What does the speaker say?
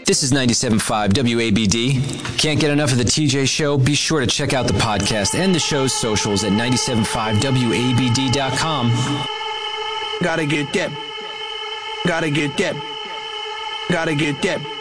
This is 97.5 WABD. Can't get enough of the TJ Show? Be sure to check out the podcast and the show's socials at 975wabd.com. Gotta get that. Gotta get that. Gotta get that.